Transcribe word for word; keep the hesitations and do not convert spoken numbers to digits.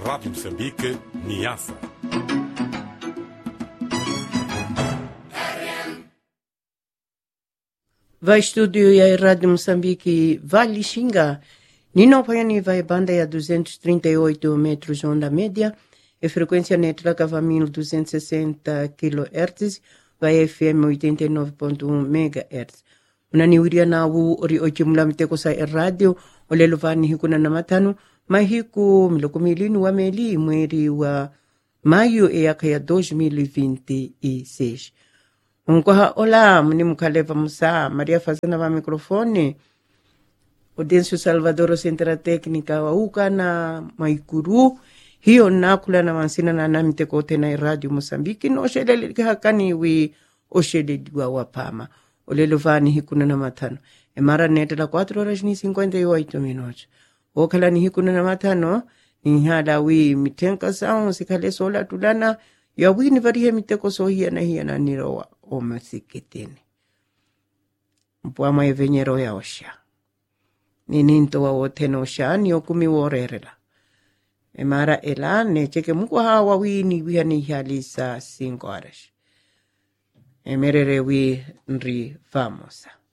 Rádio Moçambique, Niassa. Vai studio ya Rádio Moçambique, Vale Xinga. Nino payani vai banda ya duzentos e trinta e oito metros onda média e frequência netra va mil duzentos e sessenta kilohertz, vai F M oitenta e nove ponto um megahertz. Unani uria na u ori ochimula miteko sa e radio, olelo vani hikuna na matano, mahiku miloko milinu wa meli mweri wa maio e aka ya dois mil e vinte e seis. Unkoha ola, mni mkaleva musa, Maria Fazana wa mikrofone, Odencio Salvador Centra Técnica wa uka na maikuru, hiyo nakula na mansina na namite kote na Radio Moçambique, no shele hakani wi oshele diwa wapama. Olelo vani hikuna na matano. E mara nete la cuatro horas ni cincuenta y ocho minutos. Okala ni hikuna na matano, ni hada wi mitenka sao, sikale sola tulana, ya wini varihe miteko so hiya na hiya na nirowa o masikitini. Mpwama evenyero ya osha. Nininto wa oteno osha ni okumi worerela. E mara ela ne cheke mkwa hawa wini wiha ni halisa cinco horas. E merere wi nri famosa.